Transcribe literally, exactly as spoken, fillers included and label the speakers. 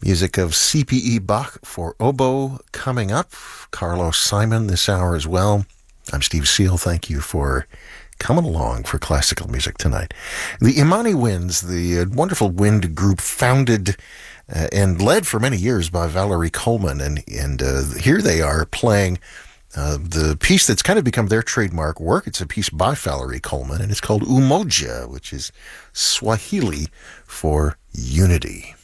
Speaker 1: Music of C P E Bach for oboe coming up. Carlos Simon this hour as well. I'm Steve Seal. Thank you for coming along for classical music tonight. The Imani Winds, the uh, wonderful wind group founded uh, and led for many years by Valerie Coleman. And, and uh, here they are playing uh, the piece that's kind of become their trademark work. It's a piece by Valerie Coleman, and it's called Umoja, which is Swahili for unity.